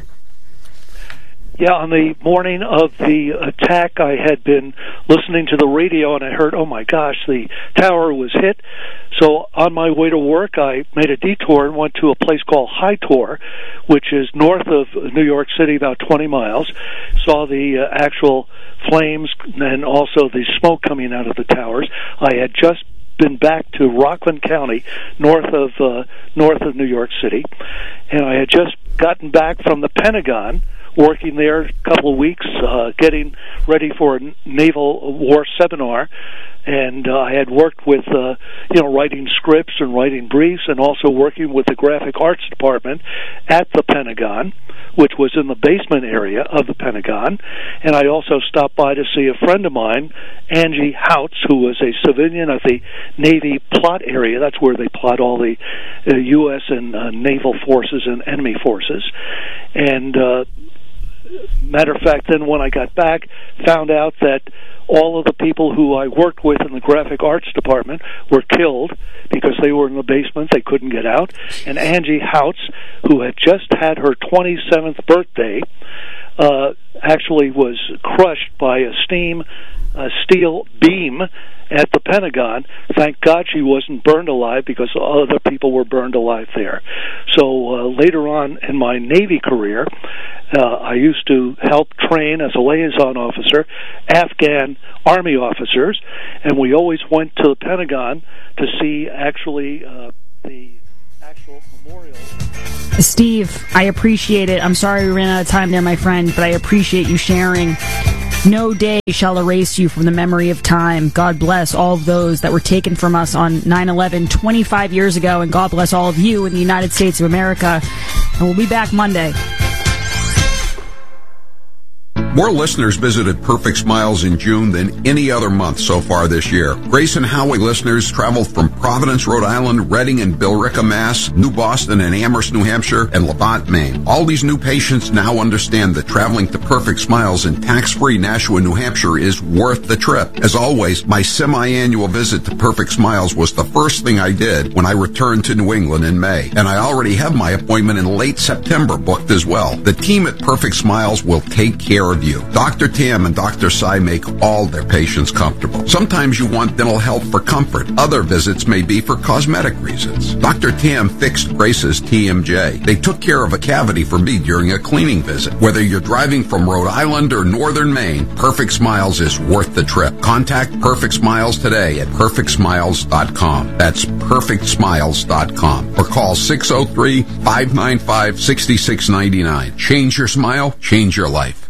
Yeah, on the morning of the attack, I had been listening to the radio, and I heard, oh my gosh, the tower was hit. So on my way to work, I made a detour and went to a place called High Tor, which is north of New York City, about twenty miles. Saw the uh, actual flames and also the smoke coming out of the towers. I had just been back to Rockland County, north of uh, north of New York City, and I had just gotten back from the Pentagon, working there a couple of weeks, uh, getting ready for a naval war seminar, and uh, I had worked with, uh, you know, writing scripts and writing briefs, and also working with the graphic arts department at the Pentagon, which was in the basement area of the Pentagon. And I also stopped by to see a friend of mine, Angie Houts, who was a civilian at the Navy plot area. That's where they plot all the uh, U S and uh, naval forces and enemy forces. And uh, matter of fact, then when I got back, found out that all of the people who I worked with in the graphic arts department were killed because they were in the basement, they couldn't get out. And Angie Houts, who had just had her twenty-seventh birthday, uh, actually was crushed by a steam uh, steel beam at the Pentagon. Thank God she wasn't burned alive, because other people were burned alive there. So uh, later on in my Navy career, uh, I used to help train as a liaison officer Afghan Army officers, and we always went to the Pentagon to see actually uh, the actual memorial. Steve, I appreciate it. I'm sorry we ran out of time there, my friend, but I appreciate you sharing. No day shall erase you from the memory of time. God bless all of those that were taken from us on nine eleven twenty-five years ago, and God bless all of you in the United States of America. And we'll be back Monday. More listeners visited Perfect Smiles in June than any other month so far this year. Grace and Howie listeners traveled from Providence, Rhode Island, Reading and Billerica, Mass., New Boston and Amherst, New Hampshire, and Levant, Maine. All these new patients now understand that traveling to Perfect Smiles in tax-free Nashua, New Hampshire is worth the trip. As always, my semi-annual visit to Perfect Smiles was the first thing I did when I returned to New England in May. And I already have my appointment in late September booked as well. The team at Perfect Smiles will take care of you. Doctor Tam and Doctor Sai make all their patients comfortable. Sometimes you want dental help for comfort. Other visits may be for cosmetic reasons. Doctor Tam fixed Grace's T M J. They took care of a cavity for me during a cleaning visit. Whether you're driving from Rhode Island or northern Maine, Perfect Smiles is worth the trip. Contact Perfect Smiles today at perfect smiles dot com. That's perfect smiles dot com. Or call six oh three, five nine five, six six nine nine. Change your smile, change your life.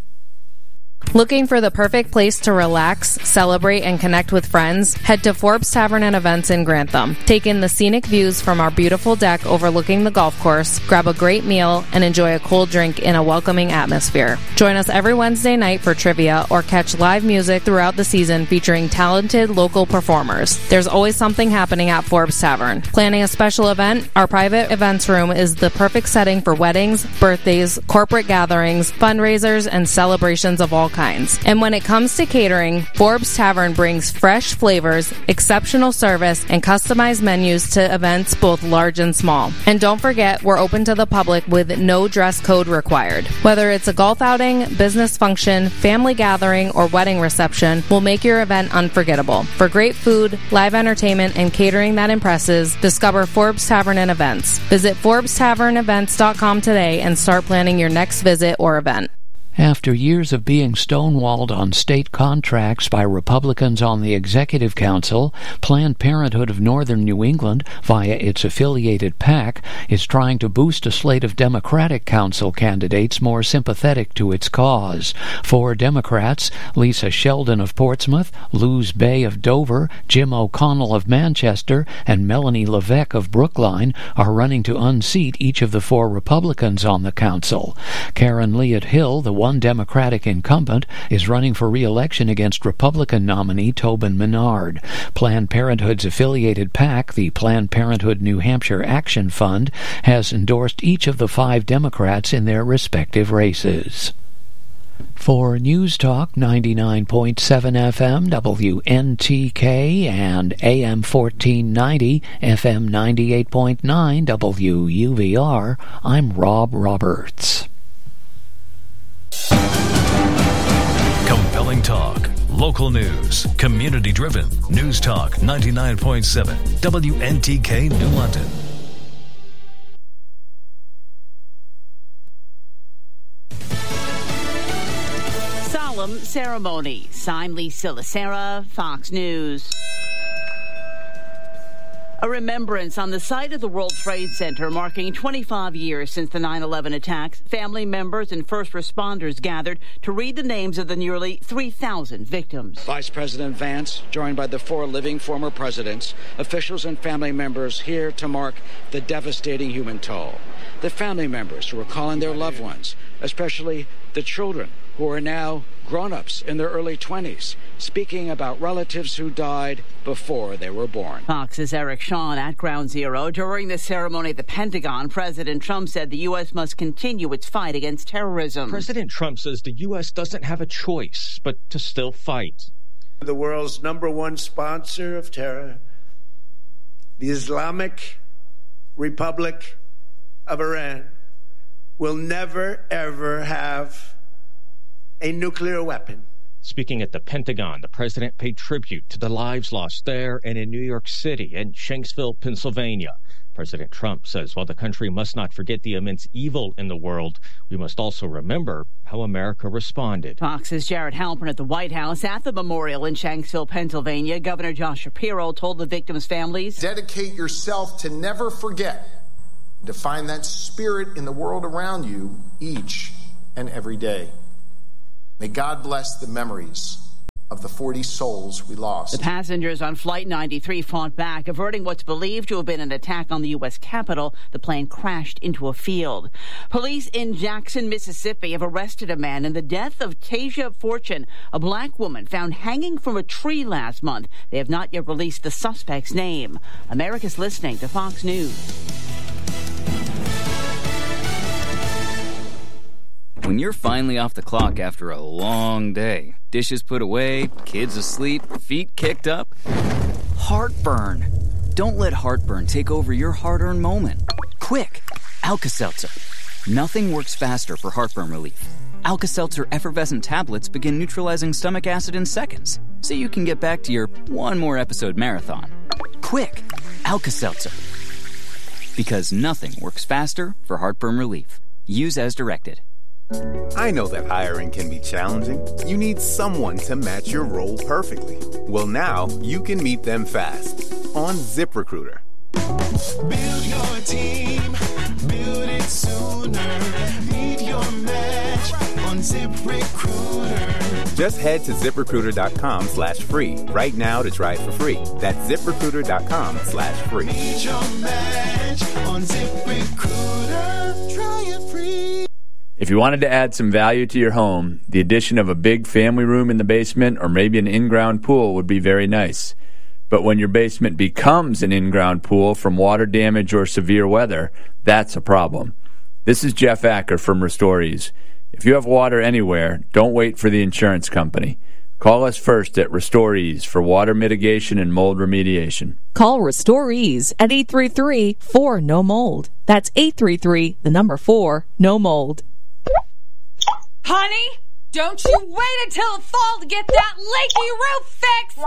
Looking for the perfect place to relax, celebrate, and connect with friends? Head to Forbes Tavern and Events in Grantham. Take in the scenic views from our beautiful deck overlooking the golf course, grab a great meal, and enjoy a cold drink in a welcoming atmosphere. Join us every Wednesday night for trivia or catch live music throughout the season featuring talented local performers. There's always something happening at Forbes Tavern. Planning a special event? Our private events room is the perfect setting for weddings, birthdays, corporate gatherings, fundraisers, and celebrations of all kinds. And when it comes to catering, Forbes Tavern brings fresh flavors, exceptional service, and customized menus to events both large and small. And don't forget, we're open to the public with no dress code required. Whether it's a golf outing, business function, family gathering, or wedding reception, we'll make your event unforgettable. For great food, live entertainment, and catering that impresses, discover Forbes Tavern and Events. Visit forbes tavern events dot com today and start planning your next visit or event. After years of being stonewalled on state contracts by Republicans on the Executive Council, Planned Parenthood of Northern New England, via its affiliated PAC, is trying to boost a slate of Democratic council candidates more sympathetic to its cause. Four Democrats, Lisa Sheldon of Portsmouth, Luz Bay of Dover, Jim O'Connell of Manchester, and Melanie Levesque of Brookline, are running to unseat each of the four Republicans on the council. Karen Leatt Hill, the one Democratic incumbent, is running for re-election against Republican nominee Tobin Menard. Planned Parenthood's affiliated PAC, the Planned Parenthood New Hampshire Action Fund, has endorsed each of the five Democrats in their respective races. For News Talk ninety-nine point seven F M W N T K and A M fourteen ninety F M ninety-eight point nine W U V R, I'm Rob Roberts. Compelling talk, local news, community-driven. News Talk ninety-nine point seven W N T K New London. Solemn ceremony. Signed Lee Silasera, Fox News. A remembrance on the site of the World Trade Center marking twenty-five years since the nine eleven attacks. Family members and first responders gathered to read the names of the nearly three thousand victims. Vice President Vance, joined by the four living former presidents, officials and family members here to mark the devastating human toll. The family members who are calling their loved ones, especially the children who are now grown-ups in their early twenties, speaking about relatives who died before they were born. Fox's Eric Shawn at Ground Zero. During the ceremony at the Pentagon, President Trump said the U S must continue its fight against terrorism. President Trump says the U S doesn't have a choice but to still fight. The world's number one sponsor of terror, the Islamic Republic of Iran, will never, ever have a nuclear weapon. Speaking at the Pentagon, the president paid tribute to the lives lost there and in New York City and Shanksville, Pennsylvania. President Trump says while the country must not forget the immense evil in the world, we must also remember how America responded. Fox's Jared Halpern at the White House at the memorial in Shanksville, Pennsylvania. Governor Josh Shapiro told the victims' families, dedicate yourself to never forget, to find that spirit in the world around you each and every day. May God bless the memories of the forty souls we lost. The passengers on Flight ninety-three fought back, averting what's believed to have been an attack on the U S Capitol. The plane crashed into a field. Police in Jackson, Mississippi have arrested a man in the death of Tasia Fortune, a black woman found hanging from a tree last month. They have not yet released the suspect's name. America's listening to Fox News. When you're finally off the clock after a long day, dishes put away, kids asleep, feet kicked up, heartburn. Don't let heartburn take over your hard-earned moment. Quick, Alka-Seltzer. Nothing works faster for heartburn relief. Alka-Seltzer effervescent tablets begin neutralizing stomach acid in seconds, so you can get back to your one more episode marathon. Quick, Alka-Seltzer. Because nothing works faster for heartburn relief. Use as directed. I know that hiring can be challenging. You need someone to match your role perfectly. Well, now you can meet them fast on ZipRecruiter. Build your team, build it sooner. Meet your match on ZipRecruiter. Just head to ZipRecruiter.com slash free right now to try it for free. That's ZipRecruiter.com slash free. Meet your match on ZipRecruiter. Try it free. If you wanted to add some value to your home, the addition of a big family room in the basement or maybe an in-ground pool would be very nice. But when your basement becomes an in-ground pool from water damage or severe weather, that's a problem. This is Jeff Acker from Restorees. If you have water anywhere, don't wait for the insurance company. Call us first at Restorees for water mitigation and mold remediation. Call Restorees at eight three three, four, N O mold. That's eight three three, the number four, no mold. Honey, don't you wait until the fall to get that leaky roof fixed!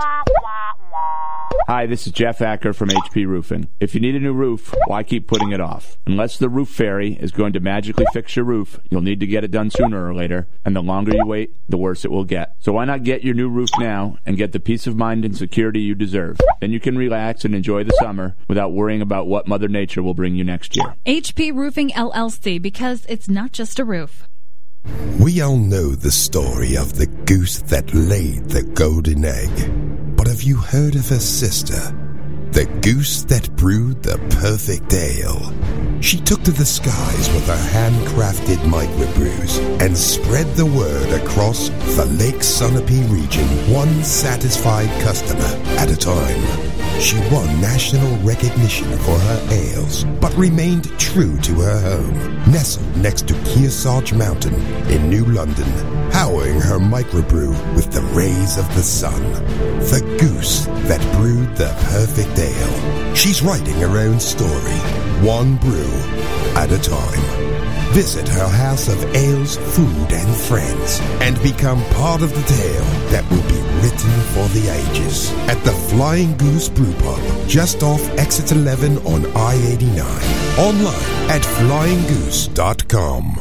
Hi, this is Jeff Acker from H P Roofing. If you need a new roof, why keep putting it off? Unless the roof fairy is going to magically fix your roof, you'll need to get it done sooner or later, and the longer you wait, the worse it will get. So why not get your new roof now and get the peace of mind and security you deserve? Then you can relax and enjoy the summer without worrying about what Mother Nature will bring you next year. H P Roofing L L C, because it's not just a roof. We all know the story of the goose that laid the golden egg. But have you heard of her sister? The goose that brewed the perfect ale. She took to the skies with her handcrafted microbrews and spread the word across the Lake Sunapee region, one satisfied customer at a time. She won national recognition for her ales, but remained true to her home, nestled next to Kearsarge Mountain in New London, powering her microbrew with the rays of the sun. The goose that brewed the perfect ale. She's writing her own story, one brew at a time. Visit her house of ales, food, and friends, and become part of the tale that will be written for the ages at the Flying Goose Brew Pub, just off Exit eleven on I eighty-nine. Online at flying goose dot com.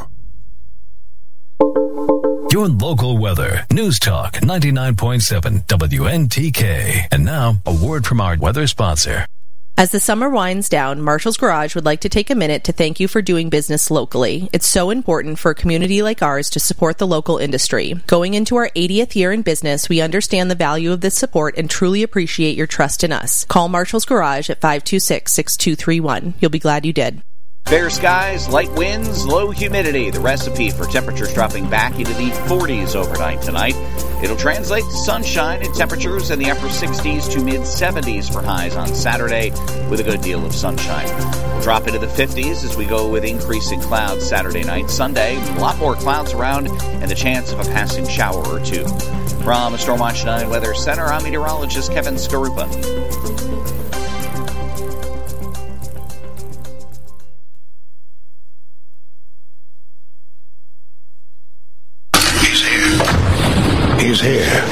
Your local weather. News Talk ninety-nine point seven W N T K. And now, a word from our weather sponsor. As the summer winds down, Marshall's Garage would like to take a minute to thank you for doing business locally. It's so important for a community like ours to support the local industry. Going into our eightieth year in business, we understand the value of this support and truly appreciate your trust in us. Call Marshall's Garage at five two six, six two three one. You'll be glad you did. Fair skies, light winds, low humidity. The recipe for temperatures dropping back into the forties overnight tonight. It'll translate to sunshine and temperatures in the upper sixties to mid-seventies for highs on Saturday with a good deal of sunshine. We'll drop into the fifties as we go with increasing clouds Saturday night. Sunday, a lot more clouds around and the chance of a passing shower or two. From a Storm Watch nine Weather Center, I'm meteorologist Kevin Skarupa. He's here.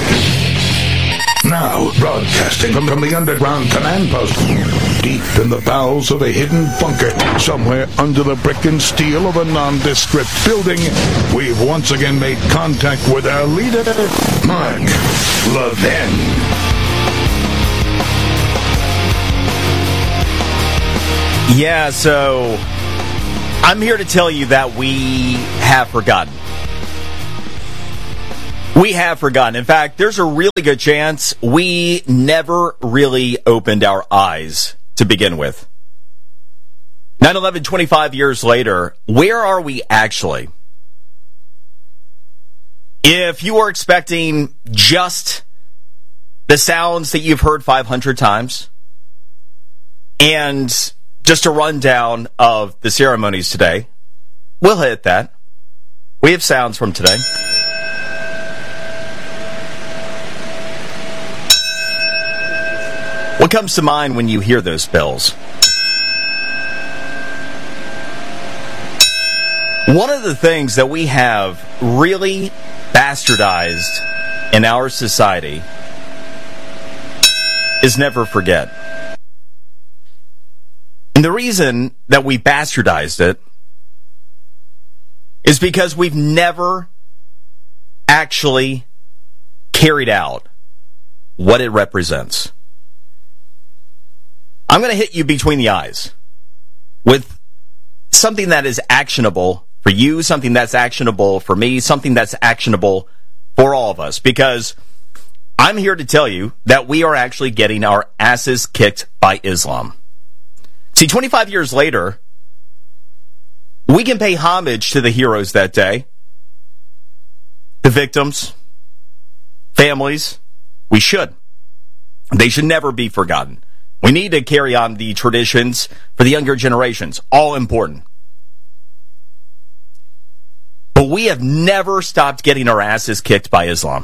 Now, broadcasting from, from the underground command post, deep in the bowels of a hidden bunker, somewhere under the brick and steel of a nondescript building, we've once again made contact with our leader, Mark Levin. Yeah, so I'm here to tell you that we have forgotten. We have forgotten. In fact, there's a really good chance we never really opened our eyes to begin with. nine eleven, twenty-five years later, where are we actually? If you were expecting just the sounds that you've heard five hundred times and just a rundown of the ceremonies today, we'll hit that. We have sounds from today. What comes to mind when you hear those bells? One of the things that we have really bastardized in our society is never forget. And the reason that we bastardized it is because we've never actually carried out what it represents. I'm going to hit you between the eyes with something that is actionable for you, something that's actionable for me, something that's actionable for all of us, because I'm here to tell you that we are actually getting our asses kicked by Islam. See, twenty-five years later, we can pay homage to the heroes that day, the victims, families. We should. They should never be forgotten. We need to carry on the traditions for the younger generations. All important. But we have never stopped getting our asses kicked by Islam.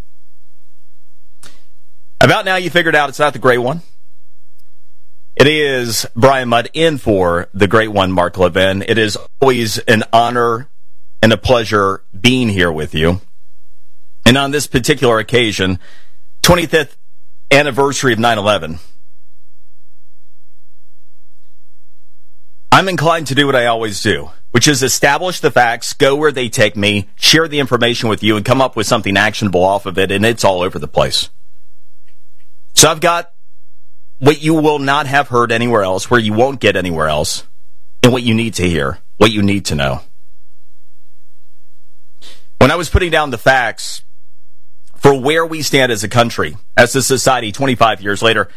About now you figured out it's not the Great One. It is Brian Mudd in for the Great One, Mark Levin. It is always an honor and a pleasure being here with you. And on this particular occasion, twenty-fifth anniversary of nine eleven, I'm inclined to do what I always do, which is establish the facts, go where they take me, share the information with you, and come up with something actionable off of it, and it's all over the place. So I've got what you will not have heard anywhere else, where you won't get anywhere else, and what you need to hear, what you need to know. When I was putting down the facts for where we stand as a country, as a society twenty-five years later,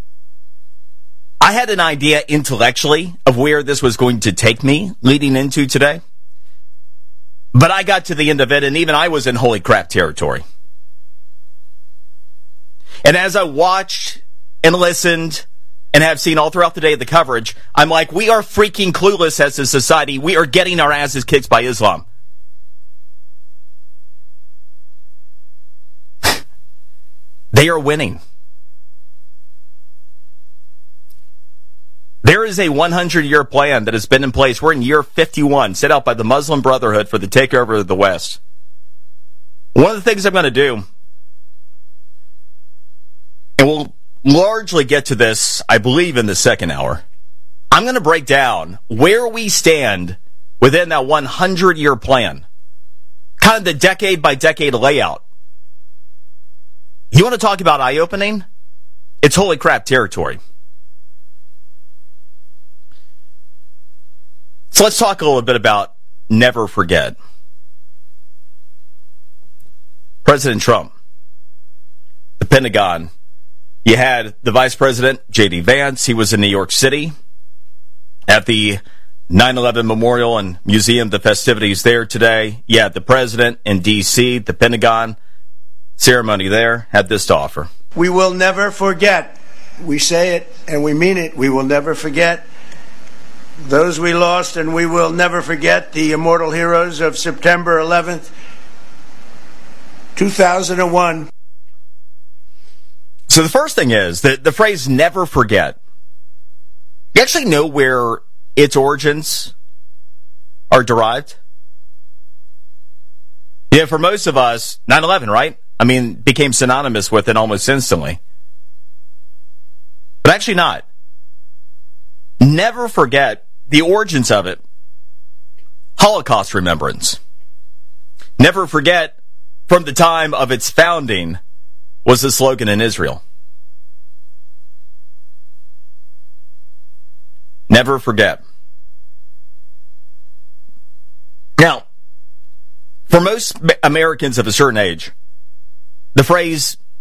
I had an idea intellectually of where this was going to take me leading into today. But I got to the end of it, and even I was in holy crap territory. And as I watched and listened and have seen all throughout the day of the coverage, I'm like, we are freaking clueless as a society. We are getting our asses kicked by Islam. They are winning. There is a hundred-year plan that has been in place. We're in year fifty-one, set out by the Muslim Brotherhood for the takeover of the West. One of the things I'm going to do, and we'll largely get to this, I believe, in the second hour, I'm going to break down where we stand within that hundred-year plan, kind of the decade-by-decade layout. You want to talk about eye-opening? It's holy crap territory. So let's talk a little bit about never forget. President Trump, the Pentagon. You had the Vice President, J D Vance. He was in New York City at the nine eleven Memorial and Museum, the festivities there today. You had the President in D C, the Pentagon ceremony there, had this to offer. We will never forget. We say it and we mean it. We will never forget those we lost, and we will never forget the immortal heroes of September eleventh, two thousand one. So the first thing is that the phrase never forget. You actually know where its origins are derived? Yeah, for most of us, nine eleven, right? I mean, became synonymous with it almost instantly. But actually not. Never forget the origins of it. Holocaust remembrance. Never forget from the time of its founding was the slogan in Israel. Never forget. Now, for most Americans of a certain age, the phrase